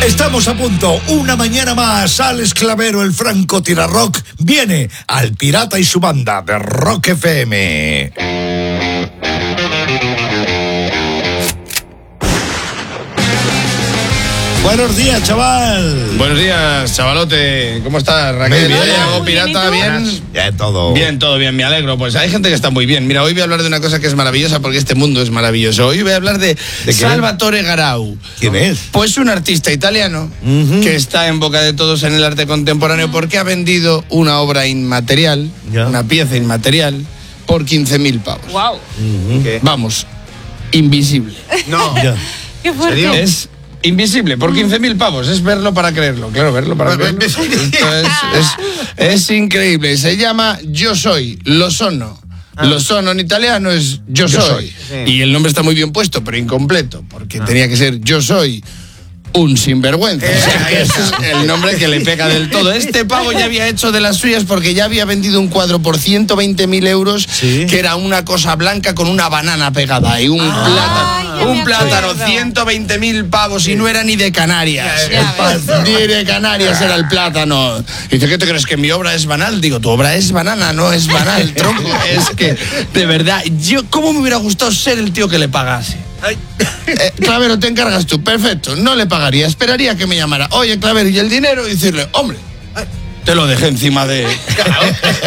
Estamos a punto, una mañana más. Alex Clavero, el franco tirarrock, viene al Pirata y su banda de Rock FM. Buenos días, chaval. Buenos días, chavalote. ¿Cómo estás, Raquel? Muy bien. ¿Algo pirata? ¿Bien? Bien, todo. Bien, todo bien, me alegro. Pues hay gente que está muy bien. Mira, hoy voy a hablar de una cosa que es maravillosa porque este mundo es maravilloso. Hoy voy a hablar de Salvatore Garau. ¿Quién es? Pues un artista italiano que está en boca de todos en el arte contemporáneo porque ha vendido una obra inmaterial, una pieza inmaterial, por 15.000 pavos. ¡Wow! Vamos, invisible. No. ¡Qué fuerte! Es invisible, por 15.000 pavos. Es verlo para creerlo. Claro, verlo para creerlo. Esto es increíble. Se llama Yo Soy, Lo Sono. Lo Sono en italiano es Yo Soy. Sí. Y el nombre está muy bien puesto, pero incompleto, porque tenía que ser Yo Soy un sinvergüenza. O sea, que ese es el nombre que le pega del todo. Este pavo ya había hecho de las suyas porque ya había vendido un cuadro por 120.000 euros, que era una cosa blanca con una banana pegada y un plátano, 120.000 pavos y no era ni de Canarias. Ni de Canarias era el plátano. Y dice, ¿qué te crees, que mi obra es banal? Digo, tu obra es banana, no es banal, tronco. Es que, de verdad, yo, ¿cómo me hubiera gustado ser el tío que le pagase? Clavero, te encargas tú, perfecto, no le pagaría, esperaría que me llamara. Oye, Clavero, ¿y el dinero? Y decirle, hombre, te lo dejé encima de...